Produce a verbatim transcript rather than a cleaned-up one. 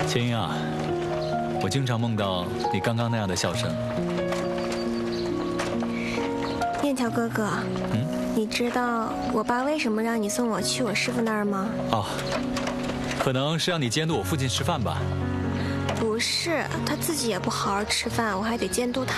千英啊，我经常梦到你刚刚那样的笑声。 面条哥哥， 嗯， 你知道我爸为什么让你送我去我师傅那儿吗？ 哦，可能是让你监督我父亲吃饭吧。 不是，他自己也不好好吃饭，我还得监督他。